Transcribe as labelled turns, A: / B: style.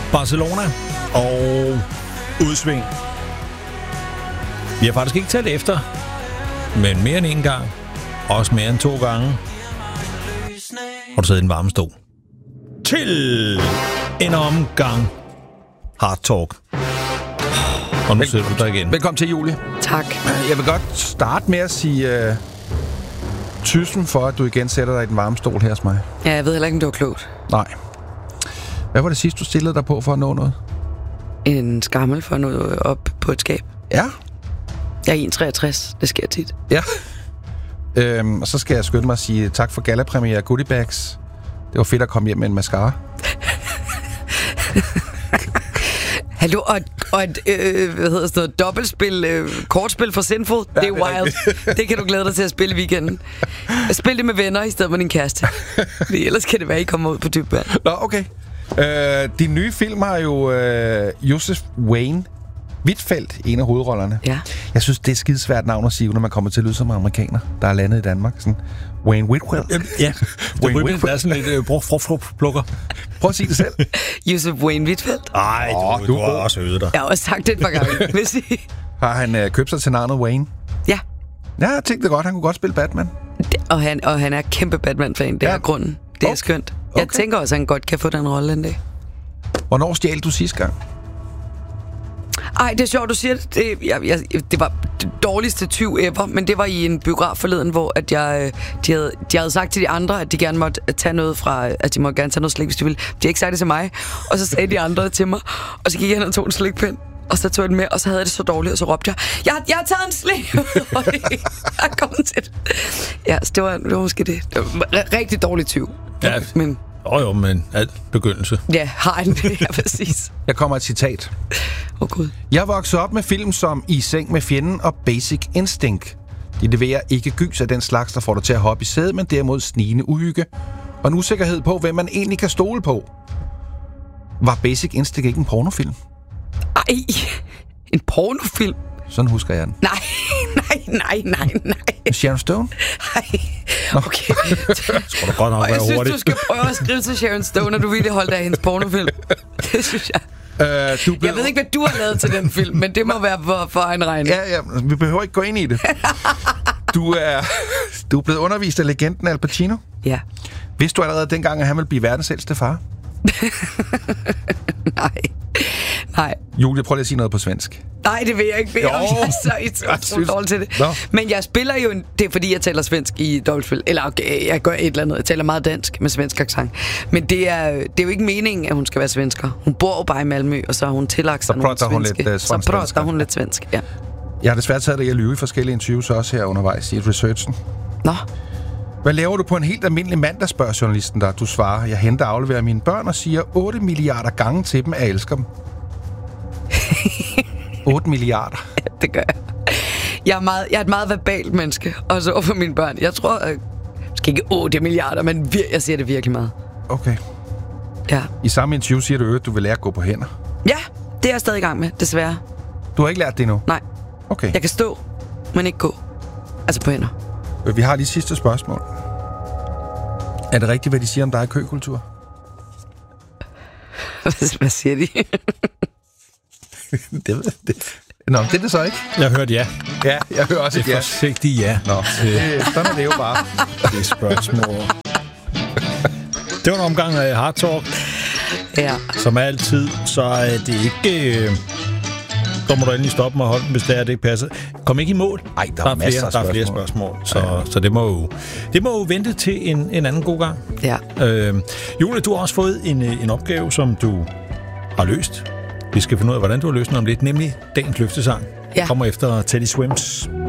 A: Barcelona og udsving. Vi har faktisk ikke talt efter, men mere end en gang. Også mere end 2 gange. Har du siddet i en varme stol? Til en omgang Hard Talk. Og nu sidder du der igen.
B: Velkommen til, Julie.
C: Tak.
B: Jeg vil godt starte med at sige tusind for, at du igen sætter dig i den varme stol her hos mig.
C: Ja, jeg ved heller ikke, om det var klogt.
B: Nej. Hvad var det sidste, du stillede dig på for at nå noget?
C: En skammel for at nå op på et skab.
B: Ja.
C: Jeg er 1,63. Det sker tit.
B: Ja. Og så skal jeg skynde mig at sige tak for gallapremiere Goodie Bags. Det var fedt at komme hjem med en mascara.
C: Hallo, og et hvad hedder det, dobbeltspil, kortspil for Sinful. Det er wild. Det kan du glæde dig til at spille i weekenden. Spil det med venner i stedet for din kæreste. Fordi ellers kan det være, I kommer ud på dyb vand.
B: Nå, okay. Din nye film har jo Joseph Wayne Whitfeldt, en af hovedrollerne.
C: Ja.
B: Jeg synes, det er et skidesvært navn at sige, når man kommer til at lyde som amerikaner, der er landet i Danmark. Sådan Wayne Whitfeldt.
A: Ja, Wayne Whitfeldt er sådan lidt plukker.
B: Prøv at sige det selv.
C: Joseph Wayne Whitfeldt.
A: Ej, du har også øvet dig.
C: Jeg har også sagt det et par gange.
B: Har han købt sig til navnet Wayne?
C: Ja.
B: Ja, jeg tænkte godt, han kunne godt spille Batman.
C: Og han er kæmpe Batman-fan, det er grunden. Det er skønt. Jeg tænker også, at han godt kan få den rolle en dag.
B: Hvornår stjal du sidste gang?
C: Ej, det er sjovt, du siger det. Det var det dårligste 20 ever, men det var i en biograf forleden, hvor at de havde sagt til de andre, at de gerne måtte tage noget fra, at de måtte gerne tage noget slik, hvis de ville. De havde ikke sagt det til mig, og så sagde de andre til mig, og så gik jeg hen og tog en slikpind, og så tog jeg den med, og så havde jeg det så dårligt, og så råbte jeg har taget en slik! Jeg kom til det. Ja, så det var måske det. Det var rigtig dårligt 20.
A: Ja,
C: men...
A: Jo, men alt begyndelse.
C: Ja, har han det, ja, præcis.
B: Jeg kommer et citat.
C: Gud.
B: Jeg voksede op med film som I seng med fjenden og Basic Instinct. De leverer ikke gys af den slags, der får dig til at hoppe i sædet, men derimod snigende uhygge og en usikkerhed på, hvem man egentlig kan stole på. Var Basic Instinct ikke en pornofilm?
C: Ej, en pornofilm?
B: Sådan husker jeg den.
C: Nej.
B: Sharon Stone?
C: Nej, okay.
A: Skal du godt nok være hurtigt.
C: Jeg synes, du skal prøve at skrive til Sharon Stone, når du ville holde dig af hendes pornofilm. Det synes jeg. Jeg ved ikke, hvad du har lavet til den film, men det må være for egen regning.
B: Ja, vi behøver ikke gå ind i det. Du er blevet undervist af legenden Al Pacino.
C: Ja.
B: Vidste du allerede dengang, at han ville blive verdens ældste far?
C: Nej.
B: Julie, prøv lige at sige noget på svensk.
C: Nej, det vil jeg ikke. Jeg er så dårlig til det. Men jeg spiller jo... Det er fordi, jeg taler svensk i dobbeltspil. Eller jeg gør et eller andet. Jeg taler meget dansk med svensk accent. Men det er jo ikke meningen, at hun skal være svensker. Hun bor jo bare i Malmø, og så har hun tillagt sig nogle svenske. Så prater hun lidt svensk, ja.
B: Jeg har desværre taget dig i at lyve i forskellige interviews også her undervejs i researchen.
C: Nå.
B: Hvad laver du på en helt almindelig mandag, spørger journalisten der. Du svarer, jeg henter og afleverer mine børn og siger 8 milliarder gange til dem, at jeg elsker dem. 8 milliarder.
C: Ja, det gør jeg. Jeg er et meget verbalt menneske, også over for mine børn. Jeg tror, måske ikke 8 milliarder, men jeg siger det virkelig meget.
B: Okay.
C: Ja.
B: I samme interview siger du, at du vil lære at gå på hænder.
C: Ja, det er jeg stadig i gang med, desværre.
B: Du har ikke lært det endnu?
C: Nej.
B: Okay.
C: Jeg kan stå, men ikke gå. Altså på hænder.
B: Vi har lige sidste spørgsmål. Er det rigtigt, hvad de siger om dig i køkultur?
C: Hvad siger de?
B: det. Nå, det er det så ikke.
A: Jeg hørte ja.
B: Ja, jeg hører også et ja.
A: Forsigtigt ja.
B: Nå, sådan er det jo bare.
A: Det er spørgsmål. Det var en omgang af Hard Talk.
C: Ja.
A: Som altid, så er det ikke... Så må du endelig stoppe mig og holde den, hvis det ikke passer. Kom ikke i mål.
B: Nej, der er
A: flere spørgsmål. Så det må jo vente til en anden god gang.
C: Ja.
A: Julie, du har også fået en opgave, som du har løst. Vi skal finde ud af, hvordan du har løst den om lidt, nemlig dagens løftesang.
C: Ja.
A: Kommer efter Teddy Swims.